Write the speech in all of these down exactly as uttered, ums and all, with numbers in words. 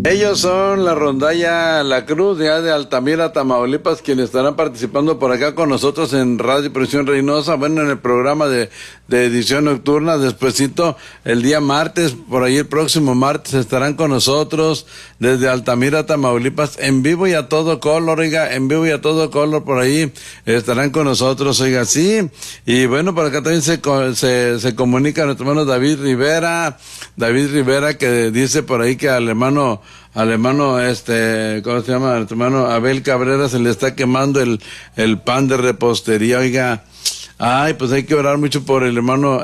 Ellos son la rondalla La Cruz, ya de Altamira, Tamaulipas, quienes estarán participando por acá con nosotros en Radio Presión Reynosa, bueno, en el programa de, de edición nocturna. Despuesito, el día martes, por ahí el próximo martes, estarán con nosotros desde Altamira, Tamaulipas, en vivo y a todo color, oiga, en vivo y a todo color, por ahí estarán con nosotros, oiga, sí. Y bueno, por acá también se, se, se comunica nuestro hermano David Rivera, David Rivera, que dice por ahí que al hermano al hermano, este, ¿cómo se llama? Al hermano Abel Cabrera se le está quemando el, el pan de repostería, oiga. Ay, pues hay que orar mucho por el hermano.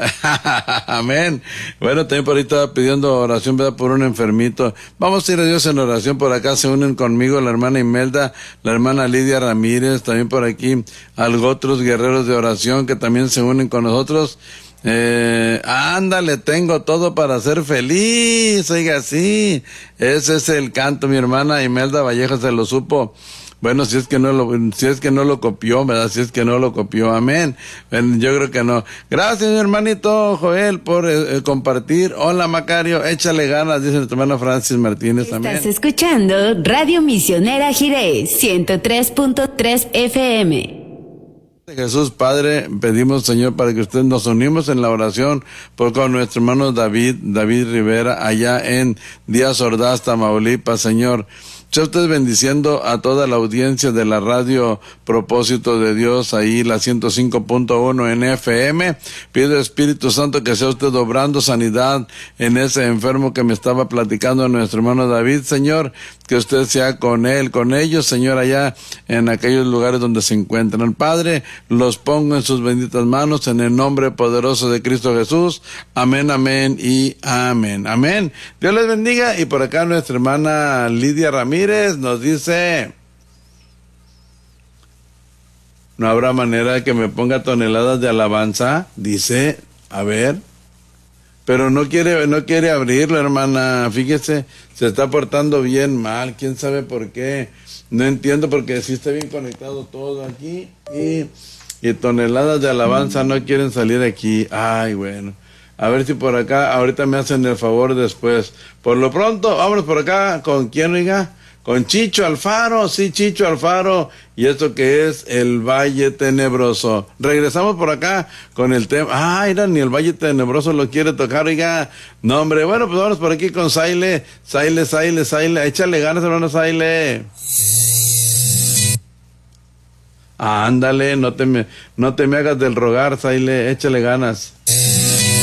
Amén. Bueno, también por ahí estaba pidiendo oración, ¿verdad? Por un enfermito. Vamos a ir a Dios en oración. Por acá se unen conmigo la hermana Imelda, la hermana Lidia Ramírez, también por aquí algo otros guerreros de oración que también se unen con nosotros. Eh, ándale, tengo todo para ser feliz, oiga, sí, ese es el canto, mi hermana Imelda Vallejo se lo supo. Bueno, si es que no lo, si es que no lo copió, ¿verdad? Si es que no lo copió, amén. Bueno, yo creo que no. Gracias, mi hermanito Joel, por eh, compartir. Hola, Macario, échale ganas, dice nuestra hermana Francis Martínez también. Estás escuchando Radio Misionera Jirés, ciento tres punto tres F M. Jesús Padre, pedimos, Señor, para que usted nos unimos en la oración por con nuestro hermano David, David Rivera, allá en Díaz Ordaz, Tamaulipas, Señor. Sea usted bendiciendo a toda la audiencia de la radio Propósito de Dios, ahí la ciento cinco punto uno en F M. Pido, Espíritu Santo, que sea usted obrando sanidad en ese enfermo que me estaba platicando nuestro hermano David, Señor, que usted sea con él, con ellos, Señor, allá en aquellos lugares donde se encuentran. Padre, los pongo en sus benditas manos, en el nombre poderoso de Cristo Jesús. Amén, amén y amén. Amén. Dios les bendiga. Y por acá nuestra hermana Lidia Ramírez nos dice: no habrá manera de que me ponga toneladas de alabanza, dice, a ver, pero no quiere, no quiere abrirlo, hermana, fíjese, se está portando bien mal, quién sabe por qué, no entiendo, porque sí está bien conectado todo aquí, y, y toneladas de alabanza no quieren salir aquí. Ay, bueno, a ver si por acá, ahorita me hacen el favor después. Por lo pronto, vámonos por acá, ¿con quién, oiga? Con Chicho Alfaro, sí, Chicho Alfaro, y esto que es el Valle Tenebroso. Regresamos por acá con el tema. Ah, mira, ni el Valle Tenebroso lo quiere tocar, oiga. No, hombre, bueno, pues vamos por aquí con Saile, Saile, Saile, Saile. Échale ganas, hermano Saile. Ah, ándale, no te me, no te me hagas del rogar, Saile, échale ganas.